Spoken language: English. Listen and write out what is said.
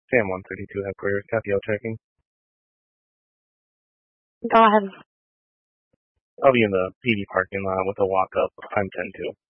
Sam 132 headquarters, Cathio checking. Go ahead. I'll be in the PD parking lot with a walk-up. I'm 10-2.